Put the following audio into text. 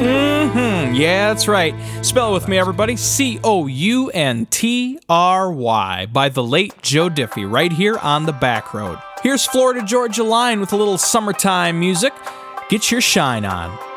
Yeah, that's right. Spell it with me, everybody. Country by the late Joe Diffie, right here on the back road. Here's Florida Georgia Line with a little summertime music. Get your shine on.